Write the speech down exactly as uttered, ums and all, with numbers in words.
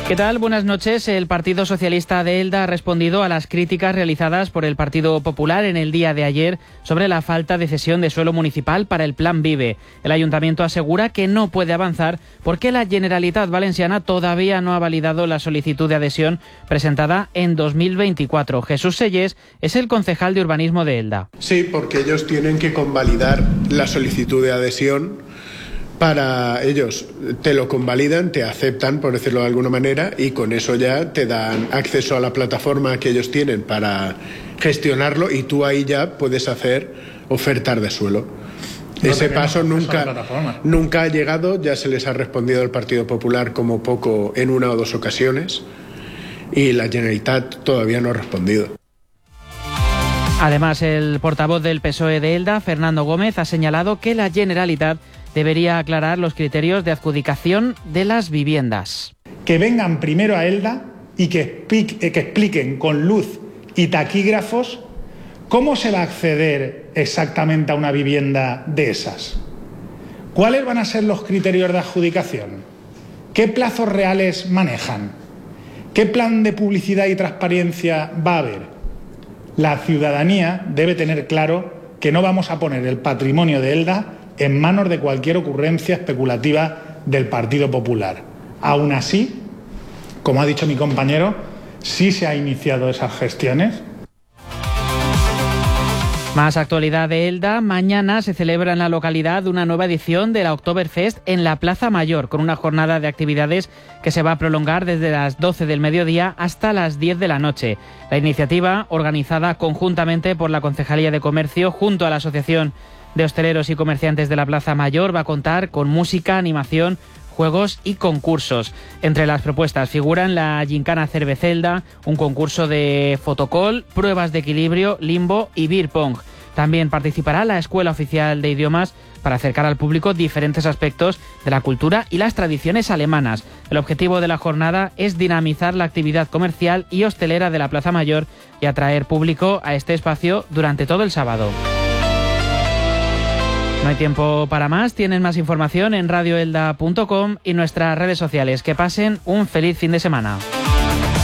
¿Qué tal? Buenas noches. El Partido Socialista de Elda ha respondido a las críticas realizadas por el Partido Popular en el día de ayer sobre la falta de cesión de suelo municipal para el Plan Vive. El Ayuntamiento asegura que no puede avanzar porque la Generalitat Valenciana todavía no ha validado la solicitud de adhesión presentada en dos mil veinticuatro. Jesús Sellés es el concejal de urbanismo de Elda. Sí, porque ellos tienen que convalidar la solicitud de adhesión. Para ellos te lo convalidan, te aceptan, por decirlo de alguna manera, y con eso ya te dan acceso a la plataforma que ellos tienen para gestionarlo y tú ahí ya puedes hacer ofertas de suelo. No Ese paso nunca, nunca ha llegado, ya se les ha respondido al Partido Popular como poco en una o dos ocasiones y la Generalitat todavía no ha respondido. Además, el portavoz del P S O E de Elda, Fernando Gómez, ha señalado que la Generalitat debería aclarar los criterios de adjudicación de las viviendas. Que vengan primero a Elda y que, explique, que expliquen con luz y taquígrafos cómo se va a acceder exactamente a una vivienda de esas. ¿Cuáles van a ser los criterios de adjudicación? ¿Qué plazos reales manejan? ¿Qué plan de publicidad y transparencia va a haber? La ciudadanía debe tener claro que no vamos a poner el patrimonio de Elda en manos de cualquier ocurrencia especulativa del Partido Popular. Aún así, como ha dicho mi compañero, sí se han iniciado esas gestiones. Más actualidad de Elda. Mañana se celebra en la localidad una nueva edición de la Oktoberfest en la Plaza Mayor, con una jornada de actividades que se va a prolongar desde las doce del mediodía hasta las diez de la noche. La iniciativa, organizada conjuntamente por la Concejalía de Comercio junto a la Asociación de Hosteleros y Comerciantes de la Plaza Mayor, va a contar con música, animación, juegos y concursos. Entre las propuestas figuran la Gincana Cervecelda, un concurso de fotocall, pruebas de equilibrio, limbo y beer pong. También participará la Escuela Oficial de Idiomas para acercar al público diferentes aspectos de la cultura y las tradiciones alemanas. El objetivo de la jornada es dinamizar la actividad comercial y hostelera de la Plaza Mayor y atraer público a este espacio durante todo el sábado. No hay tiempo para más. Tienen más información en radio elda punto com y nuestras redes sociales. Que pasen un feliz fin de semana.